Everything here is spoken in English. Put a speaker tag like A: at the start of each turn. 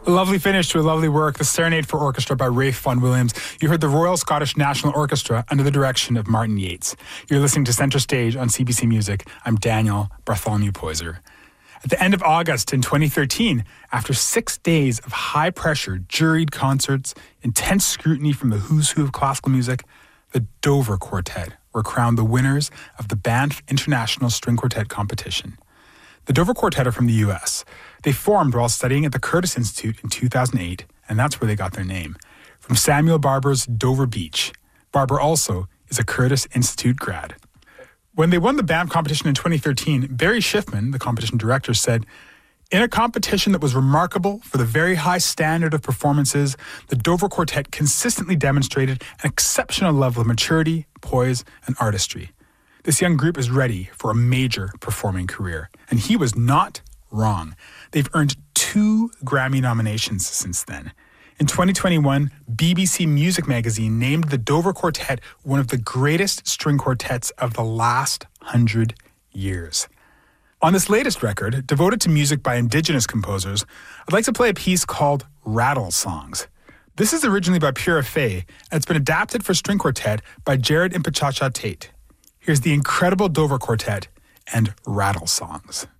A: A lovely finish to a lovely work, The Serenade for Orchestra by Ralph Vaughan Williams. You heard the Royal Scottish National Orchestra under the direction of Martin Yates. You're listening to Centre Stage on CBC Music. I'm Daniel Bartholomew Poyser. At the end of August in 2013, after 6 days of high-pressure, juried concerts, intense scrutiny from the who's who of classical music, the Dover Quartet were crowned the winners of the Banff International String Quartet competition. The Dover Quartet are from the U.S. They formed while studying at the Curtis Institute in 2008, and that's where they got their name, from Samuel Barber's Dover Beach. Barber also is a Curtis Institute grad. When they won the Banff competition in 2013, Barry Schiffman, the competition director, said, "In a competition that was remarkable for the very high standard of performances, the Dover Quartet consistently demonstrated an exceptional level of maturity, poise, and artistry. This young group is ready for a major performing career." And he was not wrong. They've earned 2 Grammy nominations since then. In 2021, BBC Music Magazine named the Dover Quartet one of the greatest string quartets of the last 100 years. On this latest record, devoted to music by Indigenous composers, I'd like to play a piece called Rattle Songs. This is originally by Pura Fay, and it's been adapted for string quartet by Jared Impachacha Tate. Here's the incredible Dover Quartet and Rattle Songs.